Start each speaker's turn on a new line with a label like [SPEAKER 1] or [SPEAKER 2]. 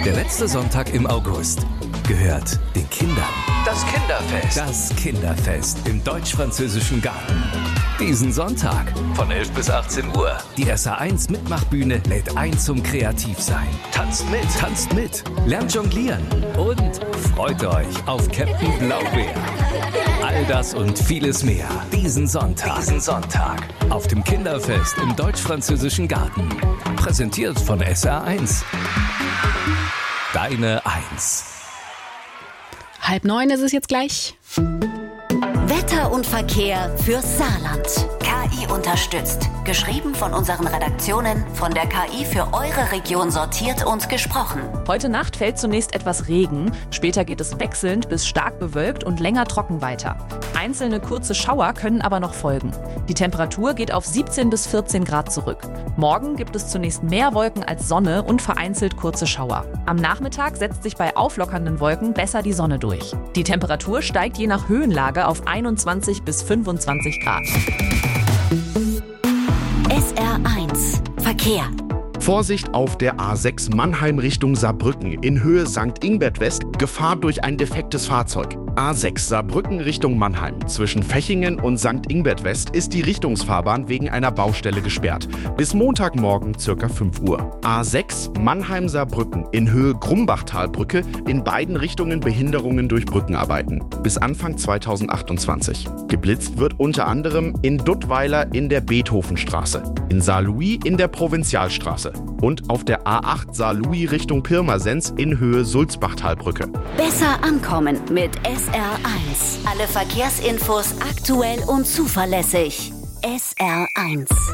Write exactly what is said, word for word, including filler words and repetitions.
[SPEAKER 1] Der letzte Sonntag im August gehört den Kindern. Das Kinderfest. Das Kinderfest im Deutsch-Französischen Garten. Diesen Sonntag von elf bis achtzehn Uhr. Die S A eins Mitmachbühne lädt ein zum Kreativsein. Tanzt mit, tanzt mit, lernt jonglieren und freut euch auf Captain Blaubeer. All das und vieles mehr diesen Sonntag. Diesen Sonntag auf dem Kinderfest im Deutsch-Französischen Garten. Präsentiert von S A eins. Deine Eins.
[SPEAKER 2] Halb neun ist es jetzt gleich.
[SPEAKER 3] Wetter und Verkehr fürs Saarland. K I unterstützt. Geschrieben von unseren Redaktionen, von der K I für eure Region sortiert und gesprochen.
[SPEAKER 4] Heute Nacht fällt zunächst etwas Regen. Später geht es wechselnd bis stark bewölkt und länger trocken weiter. Einzelne kurze Schauer können aber noch folgen. Die Temperatur geht auf siebzehn bis vierzehn Grad zurück. Morgen gibt es zunächst mehr Wolken als Sonne und vereinzelt kurze Schauer. Am Nachmittag setzt sich bei auflockernden Wolken besser die Sonne durch. Die Temperatur steigt je nach Höhenlage auf einundzwanzig bis fünfundzwanzig Grad.
[SPEAKER 3] S R eins Verkehr.
[SPEAKER 5] Vorsicht auf der A sechs Mannheim Richtung Saarbrücken in Höhe Sankt Ingbert West, Gefahr durch ein defektes Fahrzeug. A sechs Saarbrücken Richtung Mannheim. Zwischen Fechingen und Sankt Ingbert West ist die Richtungsfahrbahn wegen einer Baustelle gesperrt. Bis Montagmorgen ca. fünf Uhr. A sechs Mannheim Saarbrücken in Höhe Grumbachtalbrücke, in beiden Richtungen Behinderungen durch Brückenarbeiten. Bis Anfang zweitausendachtundzwanzig. Geblitzt wird unter anderem in Duttweiler in der Beethovenstraße, in Saarlouis in der Provinzialstraße und auf der A acht Saarlouis Richtung Pirmasens in Höhe Sulzbachtalbrücke.
[SPEAKER 3] Besser ankommen mit S R eins. Alle Verkehrsinfos aktuell und zuverlässig. S R eins.